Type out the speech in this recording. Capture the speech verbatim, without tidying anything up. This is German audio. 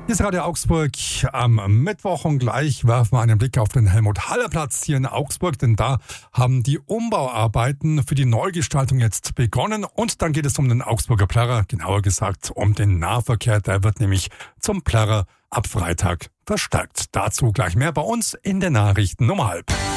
Hier ist Radio Augsburg am Mittwoch und gleich werfen wir einen Blick auf den Helmut-Haller-Platz hier in Augsburg, denn da haben die Umbauarbeiten für die Neugestaltung jetzt begonnen und dann geht es um den Augsburger Plärrer, genauer gesagt um den Nahverkehr, der wird nämlich zum Plärrer ab Freitag verstärkt. Dazu gleich mehr bei uns in den Nachrichten um halb.